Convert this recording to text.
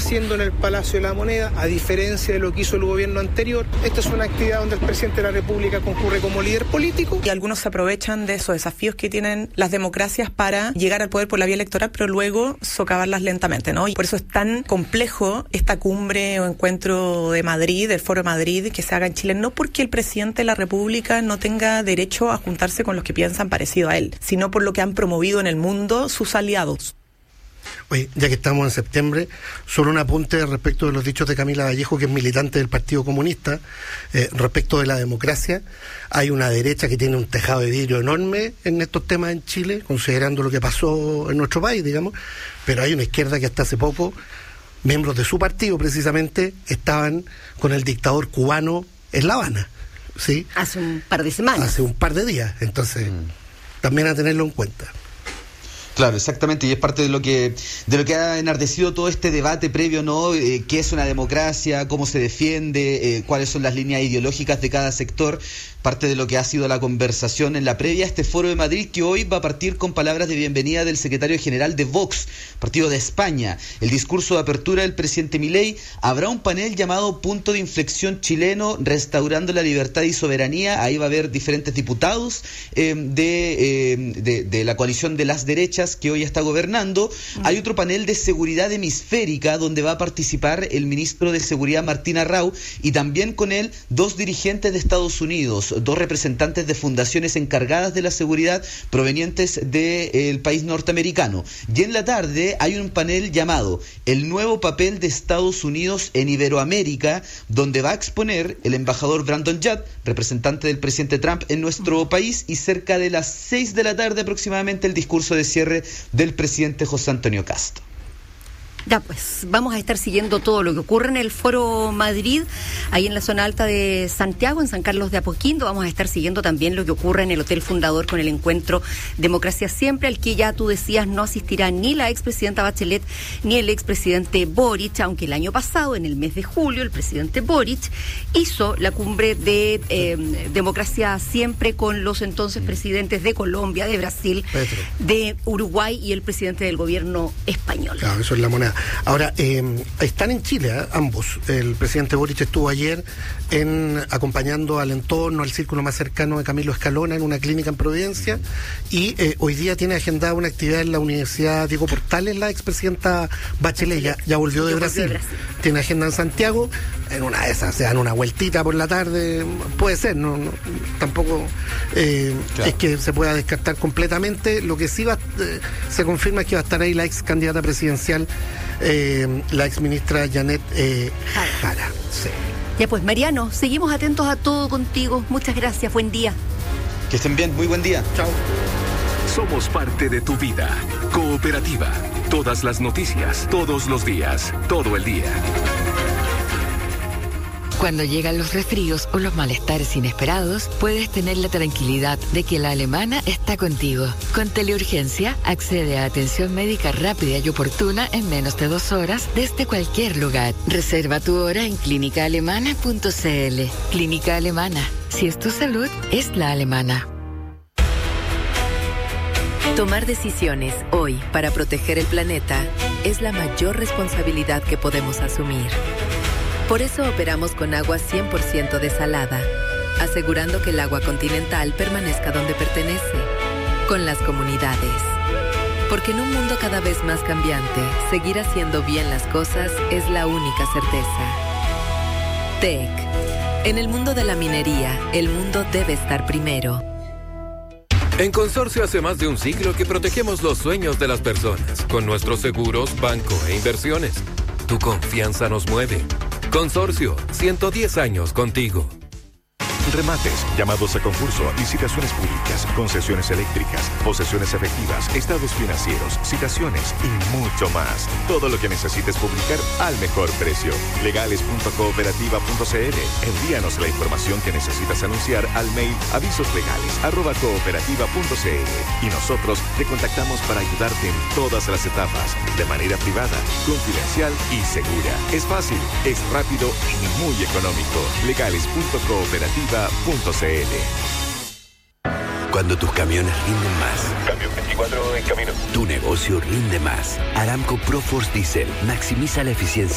haciendo en el Palacio de la Moneda, a diferencia de lo que hizo el gobierno anterior. Esta es una actividad donde el presidente de la República concurre como líder político. Y algunos se aprovechan de esos desafíos que tienen las democracias para llegar al poder por la vía electoral, pero luego socavarlas lentamente, ¿no? Y por eso es tan complejo esta cumbre o encuentro de Madrid, del Foro de Madrid, que se haga en Chile, no porque el presidente de la República no tenga derecho a juntarse con los que piensan parecido a él, sino por lo que han promovido en el mundo sus aliados. Oye, ya que estamos en septiembre, solo un apunte respecto de los dichos de Camila Vallejo, que es militante del Partido Comunista, respecto de la democracia. Hay una derecha que tiene un tejado de vidrio enorme en estos temas en Chile, considerando lo que pasó en nuestro país, digamos, pero hay una izquierda que hasta hace poco, miembros de su partido precisamente, estaban con el dictador cubano en La Habana, ¿sí? Hace un par de semanas. Hace un par de días, entonces también a tenerlo en cuenta. Claro, exactamente, y es parte de lo que ha enardecido todo este debate previo, ¿no? ¿Qué es una democracia? ¿Cómo se defiende? ¿Cuáles son las líneas ideológicas de cada sector? Parte de lo que ha sido la conversación en la previa a este Foro de Madrid, que hoy va a partir con palabras de bienvenida del secretario general de Vox, partido de España. El discurso de apertura del presidente Milei. Habrá un panel llamado Punto de Inflexión Chileno, restaurando la libertad y soberanía. Ahí va a haber diferentes diputados de la coalición de las derechas que hoy está gobernando. Hay otro panel de seguridad hemisférica, donde va a participar el ministro de Seguridad Martín Arrau, y también con él 2 dirigentes de Estados Unidos, 2 representantes de fundaciones encargadas de la seguridad provenientes del país norteamericano. Y en la tarde hay un panel llamado El nuevo papel de Estados Unidos en Iberoamérica, donde va a exponer el embajador Brandon Judd, representante del presidente Trump en nuestro país, y cerca de las 6 de la tarde aproximadamente el discurso de cierre del presidente José Antonio Cast. Ya, pues vamos a estar siguiendo todo lo que ocurre en el Foro Madrid, ahí en la zona alta de Santiago, en San Carlos de Apoquindo. Vamos a estar siguiendo también lo que ocurre en el Hotel Fundador con el encuentro Democracia Siempre, al que ya tú decías no asistirá ni la expresidenta Bachelet ni el expresidente Boric, aunque el año pasado, en el mes de julio, el presidente Boric hizo la cumbre de Democracia Siempre con los entonces presidentes de Colombia, de Brasil, Petro, de Uruguay y el presidente del gobierno español. Claro, eso es la moneda. Ahora, están en Chile, ambos. El presidente Boric estuvo ayer acompañando al entorno, al círculo más cercano de Camilo Escalona en una clínica en Providencia, y hoy día tiene agendada una actividad en la Universidad Diego Portales, la expresidenta Bachelet, ya volvió de Brasil. Tiene agenda en Santiago, en una de esas se dan una vueltita por la tarde, puede ser, no tampoco claro, es que se pueda descartar completamente. Lo que sí se confirma es que va a estar ahí la ex candidata presidencial, la ex ministra Janet Jara. Sí. Ya pues, Mariano, seguimos atentos a todo contigo. Muchas gracias, buen día. Que estén bien, muy buen día. Chao. Somos parte de tu vida. Cooperativa. Todas las noticias, todos los días, todo el día. Cuando llegan los resfríos o los malestares inesperados, puedes tener la tranquilidad de que la Alemana está contigo. Con Teleurgencia, accede a atención médica rápida y oportuna en menos de 2 horas desde cualquier lugar. Reserva tu hora en clínicaalemana.cl. Clínica Alemana. Si es tu salud, es la alemana. Tomar decisiones hoy para proteger el planeta es la mayor responsabilidad que podemos asumir. Por eso operamos con agua 100% desalada, asegurando que el agua continental permanezca donde pertenece, con las comunidades. Porque en un mundo cada vez más cambiante, seguir haciendo bien las cosas es la única certeza. TEC. En el mundo de la minería, el mundo debe estar primero. En Consorcio hace más de un siglo que protegemos los sueños de las personas con nuestros seguros, banco e inversiones. Tu confianza nos mueve. Consorcio, 110 años contigo. Remates, llamados a concurso, licitaciones públicas, concesiones eléctricas, posesiones efectivas, estados financieros, citaciones y mucho más. Todo lo que necesites publicar al mejor precio. Legales.cooperativa.cl. Envíanos la información que necesitas anunciar al mail avisoslegales@cooperativa.cl y nosotros te contactamos para ayudarte en todas las etapas, de manera privada, confidencial y segura. Es fácil, es rápido y muy económico. Legales.cooperativa.cl. Cuando tus camiones rinden más. Camión 24 en camino. Tu negocio rinde más. Aramco ProForce Diesel maximiza la eficiencia